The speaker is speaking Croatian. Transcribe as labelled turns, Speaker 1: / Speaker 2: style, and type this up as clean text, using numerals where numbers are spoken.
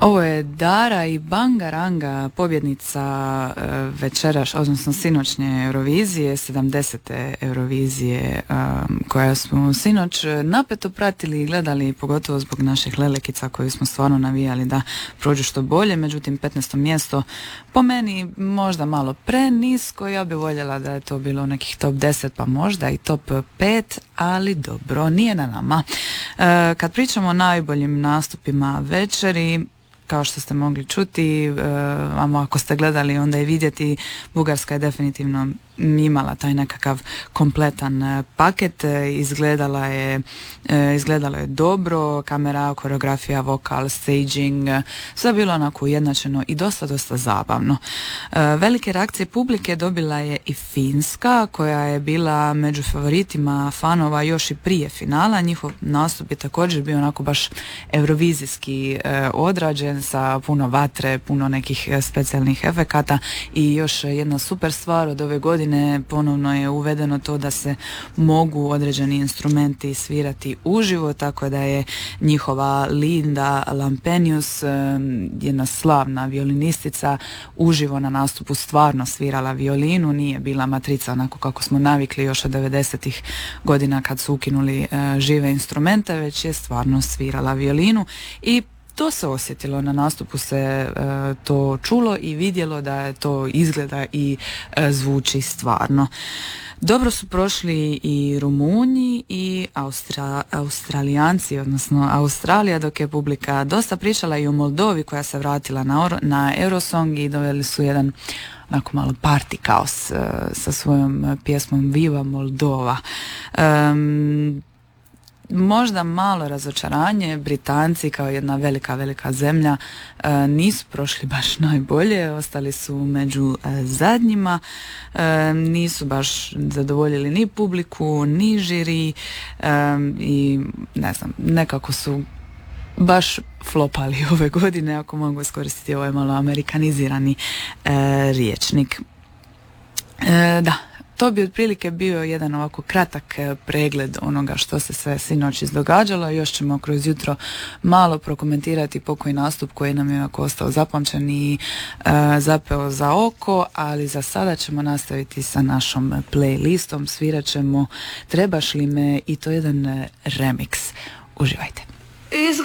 Speaker 1: Ovo je Dara i Bangaranga, pobjednica večeraš, odnosno sinoćnje Eurovizije, 70. Eurovizije, koja smo sinoć napeto pratili i gledali, pogotovo zbog naših lelekica koji smo stvarno navijali da prođu što bolje. Međutim, 15. mjesto po meni možda malo prenisko, ja bi voljela da je to bilo nekih top 10, pa možda i top 5, ali dobro, nije na nama. Kad pričamo o najboljim nastupima večeri, kao što ste mogli čuti, ako ste gledali onda i vidjeti, Bugarska je definitivno imala taj nekakav kompletan paket, izgledala je dobro, kamera, koreografija, vokal, staging, sve je bilo onako ujednačeno i dosta zabavno. Velike reakcije publike dobila je i Finska, koja je bila među favoritima fanova još i prije finala. Njihov nastup je također bio onako baš eurovizijski odrađen, sa puno vatre, puno nekih specijalnih efekata i još jedna super stvar od ove godine, ponovno je uvedeno to da se mogu određeni instrumenti svirati uživo, tako da je njihova Linda Lampenius, jedna slavna violinistica, uživo na nastupu stvarno svirala violinu, nije bila matrica onako kako smo navikli još od 90-ih godina kad su ukinuli žive instrumente, već je stvarno svirala violinu i to se osjetilo, na nastupu se to čulo i vidjelo da je to izgleda i zvuči stvarno. Dobro su prošli i Rumunji i Australijanci, odnosno Australija, dok je publika dosta pričala i o Moldovi koja se vratila na Eurosong i doveli su jedan onako malo party kaos sa svojom pjesmom Viva Moldova. Možda malo razočaranje, Britanci kao jedna velika zemlja nisu prošli baš najbolje, ostali su među zadnjima, nisu baš zadovoljili ni publiku, ni žiri i ne znam, nekako su baš flopali ove godine, ako mogu iskoristiti ovaj malo amerikanizirani rječnik. Da, to bi otprilike bio jedan ovako kratak pregled onoga što se sve sinoć izdogađalo. Još ćemo kroz jutro malo prokomentirati pokoji nastup koji nam je ovako ostao zapamćen i zapeo za oko, ali za sada ćemo nastaviti sa našom playlistom. Svirat ćemo Trebaš li me i to jedan remix. Uživajte.